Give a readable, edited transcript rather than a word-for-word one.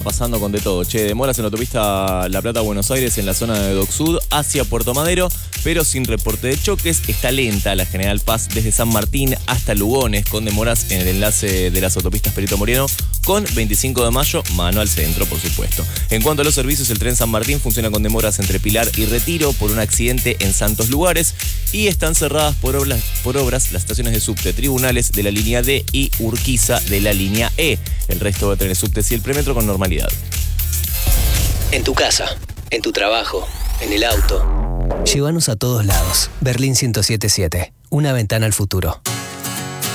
pasando con de todo. Che, demoras en la autopista La Plata-Buenos Aires en la zona de Dock Sud hacia Puerto Madero, pero sin reporte de choques. Está lenta la General Paz desde San Martín hasta Lugones, con demoras en el enlace de las autopistas Perito Moreno con 25 de mayo, mano al centro, por supuesto. En cuanto a los servicios, el tren San Martín funciona con demoras entre Pilar y Retiro por un accidente en Santos Lugares, y están cerradas por obras las estaciones de subte Tribunales de la línea D y Urquiza de la línea E. El resto de trenes subtes y el premetro con normalidad. En tu casa, en tu trabajo, en el auto. Llévanos a todos lados. Berlín 107.7. Una ventana al futuro.